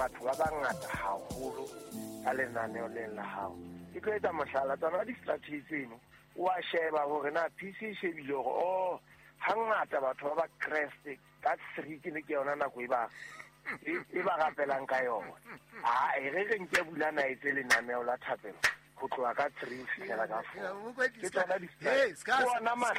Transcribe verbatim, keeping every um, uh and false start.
batho ba bangata haholo ka lenaneo leng la hao. Ke tlo etsa mohlala tsona di-strategy tseno wa sheba hore na P C e shebile hore o hangata batho ba ba crest ka three ke ne ke yona nako e ba e ba gapelang ka yona. Ah e re re nke bulana e tse lenaneo la thapelo go tloa ka three fela ka four ke tsona di-strategy